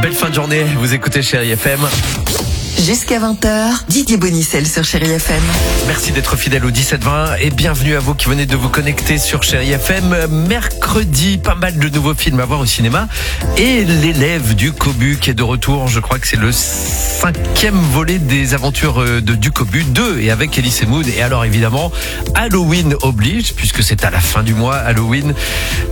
Belle fin de journée, vous écoutez Chérie FM. Jusqu'à 20h, Didier Bonicel sur Chérie FM. Merci d'être fidèle au 17-20 et bienvenue à vous qui venez de vous connecter sur Chérie FM. Mercredi, pas mal de nouveaux films à voir au cinéma et l'élève du Cobu qui est de retour. Je crois que c'est le 5e volet des aventures de Ducobu 2 et avec Elise Moon. Et alors évidemment, Halloween oblige puisque c'est à la fin du mois, Halloween.